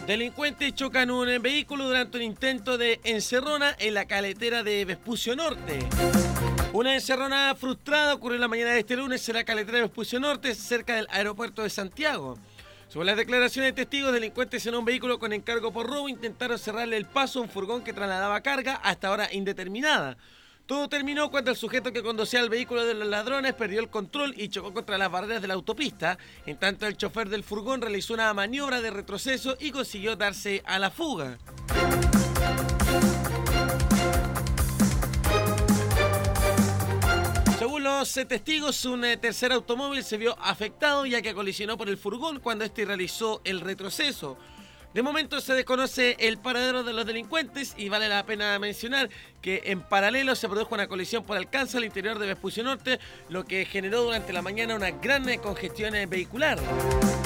Delincuentes chocan un vehículo durante un intento de encerrona en la caletera de Vespucio Norte. Una encerrona frustrada ocurrió la mañana de este lunes en la caletera de Vespucio Norte, cerca del aeropuerto de Santiago. Según las declaraciones de testigos, delincuentes en un vehículo con encargo por robo intentaron cerrarle el paso a un furgón que trasladaba carga hasta ahora indeterminada. Todo terminó cuando el sujeto que conducía el vehículo de los ladrones perdió el control y chocó contra las barreras de la autopista. En tanto, el chofer del furgón realizó una maniobra de retroceso y consiguió darse a la fuga. Según los testigos, un tercer automóvil se vio afectado ya que colisionó por el furgón cuando este realizó el retroceso. De momento se desconoce el paradero de los delincuentes y vale la pena mencionar que en paralelo se produjo una colisión por alcance al interior de Vespucio Norte, lo que generó durante la mañana una gran congestión vehicular.